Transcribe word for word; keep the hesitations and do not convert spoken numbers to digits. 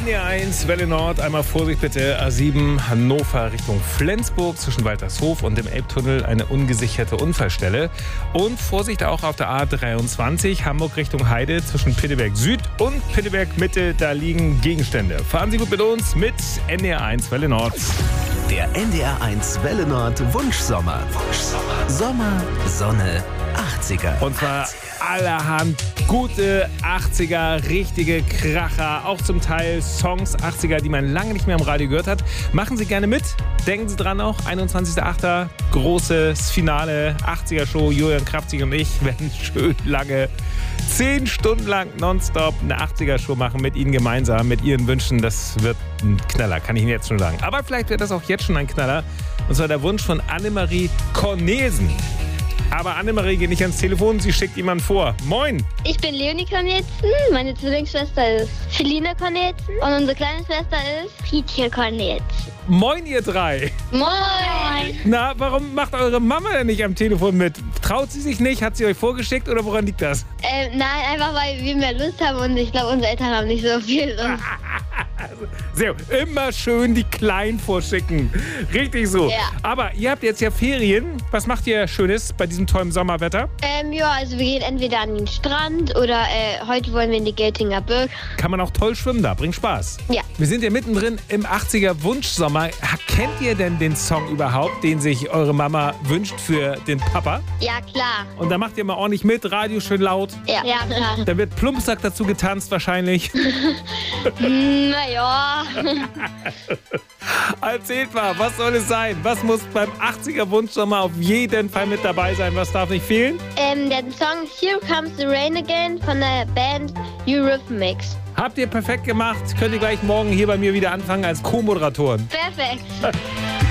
N D R eins, Welle Nord, einmal Vorsicht bitte, A sieben, Hannover Richtung Flensburg, zwischen Waltershof und dem Elbtunnel eine ungesicherte Unfallstelle. Und Vorsicht auch auf der A dreiundzwanzig, Hamburg Richtung Heide, zwischen Pinneberg Süd und Pinneberg Mitte, da liegen Gegenstände. Fahren Sie gut mit uns mit N D R eins, Welle Nord. Der N D R eins Welle Nord Wunschsommer. Wunschsommer. Sommer, Sonne, achtziger. Und zwar allerhand gute achtziger, richtige Kracher, auch zum Teil Songs achtziger, die man lange nicht mehr im Radio gehört hat. Machen Sie gerne mit. Denken Sie dran auch, einundzwanzigster achter großes Finale, achtziger-Show. Julian Kraftzig und ich werden schön lange, zehn Stunden lang nonstop eine achtziger-Show machen mit Ihnen gemeinsam, mit Ihren Wünschen. Das wird ein Knaller, kann ich Ihnen jetzt schon sagen. Aber vielleicht wird das auch jetzt schon ein Knaller. Und zwar der Wunsch von Annemarie Cornesen. Aber Annemarie geht nicht ans Telefon, sie schickt jemanden vor. Moin! Ich bin Leonie Cornelitzen, meine Zwillingsschwester ist Feline Cornelitzen und unsere kleine Schwester ist Pietje Cornelitzen. Moin, ihr drei! Moin! Na, warum macht eure Mama denn nicht am Telefon mit? Traut sie sich nicht? Hat sie euch vorgeschickt oder woran liegt das? Ähm, nein, einfach weil wir mehr Lust haben und ich glaube, unsere Eltern haben nicht so viel Lust. Sehr, immer schön die Kleinen vorschicken. Richtig so. Ja. Aber ihr habt jetzt ja Ferien. Was macht ihr Schönes bei diesem tollen Sommerwetter? Ähm, ja, also wir gehen entweder an den Strand oder äh, heute wollen wir in die Geltinger Burg. Kann man auch toll schwimmen da, bringt Spaß. Ja. Wir sind ja mittendrin im achtziger Wunschsommer. Kennt ihr denn den Song überhaupt, den sich eure Mama wünscht für den Papa? Ja, klar. Und da macht ihr mal ordentlich mit, Radio schön laut. Ja, ja klar. Da wird Plumpsack dazu getanzt wahrscheinlich. Naja. Erzählt mal, was soll es sein? Was muss beim achtziger Wunschsommer auf jeden Fall mit dabei sein? Was darf nicht fehlen? ähm, der Song Here Comes the Rain Again von der Band Eurythmics. Habt ihr perfekt gemacht. Könnt ihr gleich morgen hier bei mir wieder anfangen als Co-Moderatoren. Perfekt.